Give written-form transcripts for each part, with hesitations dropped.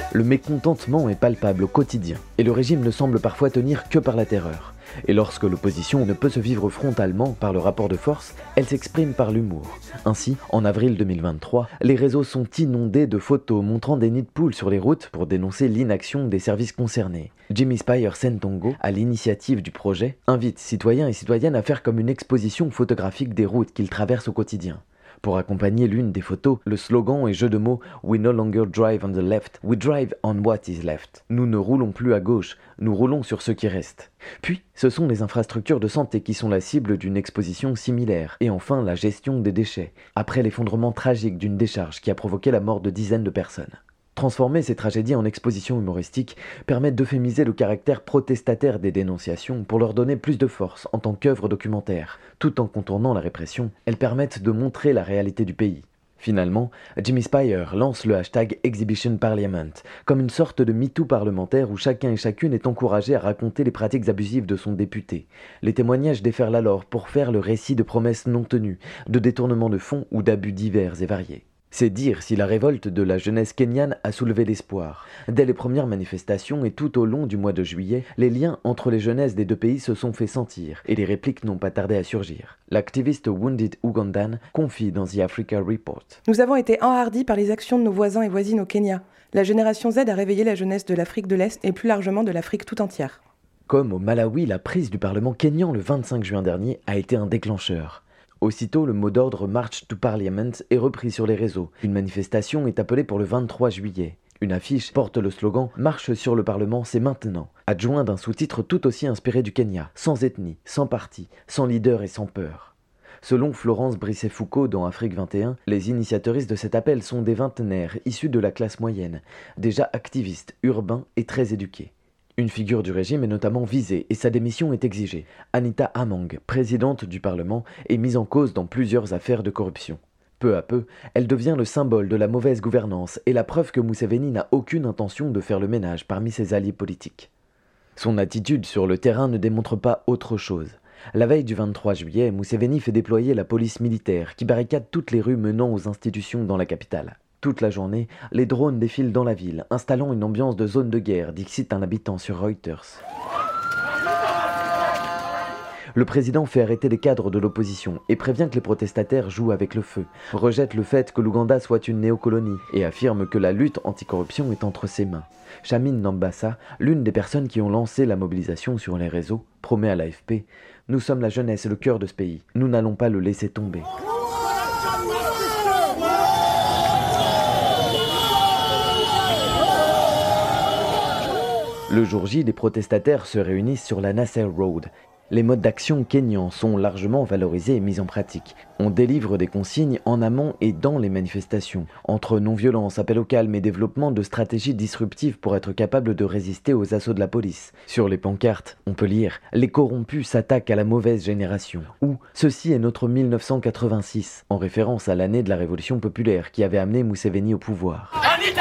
Le mécontentement est palpable au quotidien, et le régime ne semble parfois tenir que par la terreur. Et lorsque l'opposition ne peut se vivre frontalement par le rapport de force, elle s'exprime par l'humour. Ainsi, en avril 2023, les réseaux sont inondés de photos montrant des nids de poules sur les routes pour dénoncer l'inaction des services concernés. Jimmy Spire Sentongo, à l'initiative du projet, invite citoyens et citoyennes à faire comme une exposition photographique des routes qu'ils traversent au quotidien. Pour accompagner l'une des photos, le slogan et jeu de mots « We no longer drive on the left, we drive on what is left ». Nous ne roulons plus à gauche, nous roulons sur ce qui reste. Puis, ce sont les infrastructures de santé qui sont la cible d'une exposition similaire. Et enfin, la gestion des déchets, après l'effondrement tragique d'une décharge qui a provoqué la mort de dizaines de personnes. Transformer ces tragédies en expositions humoristiques permet d'euphémiser le caractère protestataire des dénonciations pour leur donner plus de force en tant qu'œuvre documentaire. Tout en contournant la répression, elles permettent de montrer la réalité du pays. Finalement, Jimmy Spire lance le hashtag #ExhibitionParliament comme une sorte de MeToo parlementaire où chacun et chacune est encouragé à raconter les pratiques abusives de son député. Les témoignages déferlent alors pour faire le récit de promesses non tenues, de détournements de fonds ou d'abus divers et variés. C'est dire si la révolte de la jeunesse kenyane a soulevé l'espoir. Dès les premières manifestations et tout au long du mois de juillet, les liens entre les jeunesses des deux pays se sont fait sentir et les répliques n'ont pas tardé à surgir. L'activiste Wounded Ugandan confie dans The Africa Report. Nous avons été enhardis par les actions de nos voisins et voisines au Kenya. La génération Z a réveillé la jeunesse de l'Afrique de l'Est et plus largement de l'Afrique tout entière. Comme au Malawi, la prise du Parlement kényan le 25 juin dernier a été un déclencheur. Aussitôt, le mot d'ordre « March to Parliament » est repris sur les réseaux. Une manifestation est appelée pour le 23 juillet. Une affiche porte le slogan « Marche sur le Parlement, c'est maintenant », adjoint d'un sous-titre tout aussi inspiré du Kenya, sans ethnie, sans parti, sans leader et sans peur. Selon Florence Brisset-Foucault dans Afrique 21, les initiateuristes de cet appel sont des vingtenaires issus de la classe moyenne, déjà activistes, urbains et très éduqués. Une figure du régime est notamment visée et sa démission est exigée. Anita Amang, présidente du Parlement, est mise en cause dans plusieurs affaires de corruption. Peu à peu, elle devient le symbole de la mauvaise gouvernance et la preuve que Museveni n'a aucune intention de faire le ménage parmi ses alliés politiques. Son attitude sur le terrain ne démontre pas autre chose. La veille du 23 juillet, Museveni fait déployer la police militaire qui barricade toutes les rues menant aux institutions dans la capitale. Toute la journée, les drones défilent dans la ville, installant une ambiance de zone de guerre, dit un habitant sur Reuters. Le président fait arrêter les cadres de l'opposition et prévient que les protestataires jouent avec le feu, rejette le fait que l'Ouganda soit une néocolonie et affirme que la lutte anticorruption est entre ses mains. Chamine Nambassa, l'une des personnes qui ont lancé la mobilisation sur les réseaux, promet à l'AFP « Nous sommes la jeunesse et le cœur de ce pays. Nous n'allons pas le laisser tomber. » Le jour J, les protestataires se réunissent sur la Nasser Road. Les modes d'action kenyans sont largement valorisés et mis en pratique. On délivre des consignes en amont et dans les manifestations, entre non-violence, appel au calme et développement de stratégies disruptives pour être capable de résister aux assauts de la police. Sur les pancartes, on peut lire « Les corrompus s'attaquent à la mauvaise génération » ou « Ceci est notre 1986 » en référence à l'année de la révolution populaire qui avait amené Museveni au pouvoir.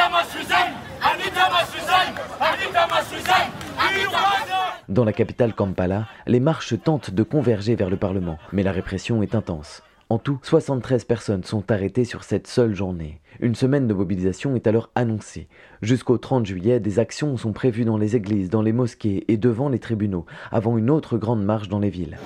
Dans la capitale Kampala, les marches tentent de converger vers le Parlement, mais la répression est intense. En tout, 73 personnes sont arrêtées sur cette seule journée. Une semaine de mobilisation est alors annoncée. Jusqu'au 30 juillet, des actions sont prévues dans les églises, dans les mosquées et devant les tribunaux, avant une autre grande marche dans les villes.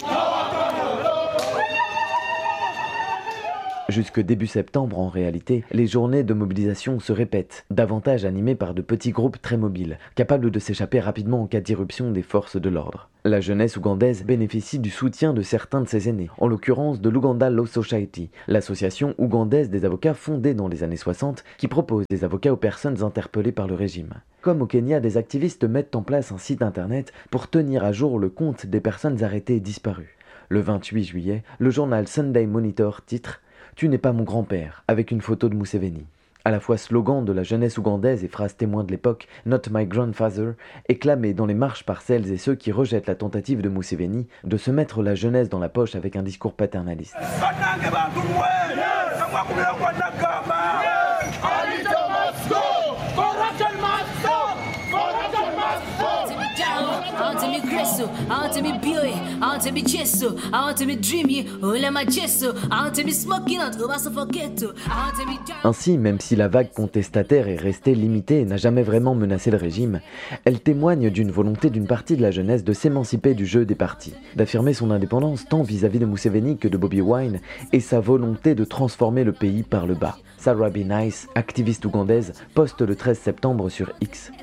Jusque début septembre, en réalité, les journées de mobilisation se répètent, davantage animées par de petits groupes très mobiles, capables de s'échapper rapidement en cas d'irruption des forces de l'ordre. La jeunesse ougandaise bénéficie du soutien de certains de ses aînés, en l'occurrence de l'Uganda Law Society, l'association ougandaise des avocats fondée dans les années 60 qui propose des avocats aux personnes interpellées par le régime. Comme au Kenya, des activistes mettent en place un site internet pour tenir à jour le compte des personnes arrêtées et disparues. Le 28 juillet, le journal Sunday Monitor titre « Tu n'es pas mon grand-père » avec une photo de Museveni. À la fois slogan de la jeunesse ougandaise et phrase témoin de l'époque « Not my grandfather » est clamé dans les marches par celles et ceux qui rejettent la tentative de Museveni de se mettre la jeunesse dans la poche avec un discours paternaliste. Ainsi, même si la vague contestataire est restée limitée et n'a jamais vraiment menacé le régime, elle témoigne d'une volonté d'une partie de la jeunesse de s'émanciper du jeu des partis, d'affirmer son indépendance tant vis-à-vis de Museveni que de Bobi Wine et sa volonté de transformer le pays par le bas. Sarah B. Nice, activiste ougandaise, poste le 13 septembre sur X.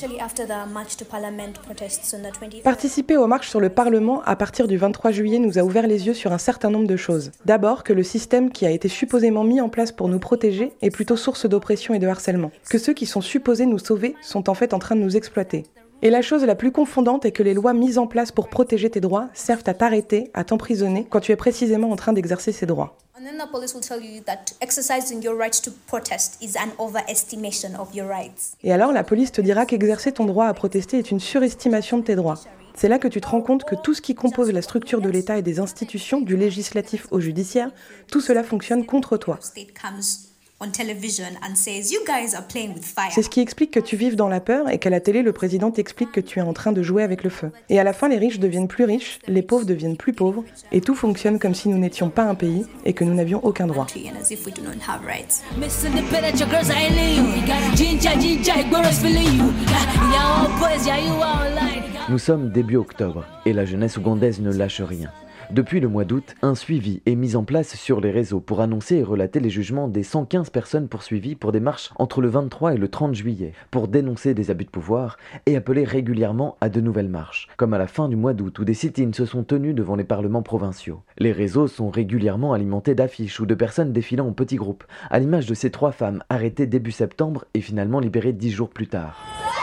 Participer aux marches sur le Parlement à partir du 23 juillet nous a ouvert les yeux sur un certain nombre de choses. D'abord, que le système qui a été supposément mis en place pour nous protéger est plutôt source d'oppression et de harcèlement. Que ceux qui sont supposés nous sauver sont en fait en train de nous exploiter. Et la chose la plus confondante est que les lois mises en place pour protéger tes droits servent à t'arrêter, à t'emprisonner, quand tu es précisément en train d'exercer ces droits. Et alors la police te dira qu'exercer ton droit à protester est une surestimation de tes droits. C'est là que tu te rends compte que tout ce qui compose la structure de l'État et des institutions, du législatif au judiciaire, tout cela fonctionne contre toi. C'est ce qui explique que tu vives dans la peur et qu'à la télé, le président t'explique que tu es en train de jouer avec le feu. Et à la fin, les riches deviennent plus riches, les pauvres deviennent plus pauvres, et tout fonctionne comme si nous n'étions pas un pays et que nous n'avions aucun droit. Nous sommes début octobre et la jeunesse ougandaise ne lâche rien. Depuis le mois d'août, un suivi est mis en place sur les réseaux pour annoncer et relater les jugements des 115 personnes poursuivies pour des marches entre le 23 et le 30 juillet, pour dénoncer des abus de pouvoir et appeler régulièrement à de nouvelles marches, comme à la fin du mois d'août où des sit-ins se sont tenus devant les parlements provinciaux. Les réseaux sont régulièrement alimentés d'affiches ou de personnes défilant en petits groupes, à l'image de ces 3 femmes arrêtées début septembre et finalement libérées 10 jours plus tard.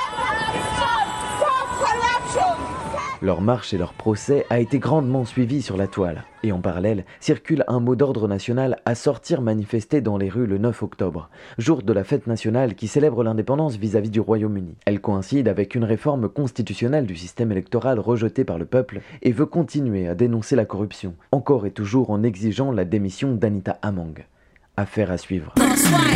Leur marche et leur procès a été grandement suivi sur la toile. Et en parallèle, circule un mot d'ordre national à sortir manifester dans les rues le 9 octobre, jour de la fête nationale qui célèbre l'indépendance vis-à-vis du Royaume-Uni. Elle coïncide avec une réforme constitutionnelle du système électoral rejetée par le peuple et veut continuer à dénoncer la corruption, encore et toujours en exigeant la démission d'Anita Among. Affaire à suivre.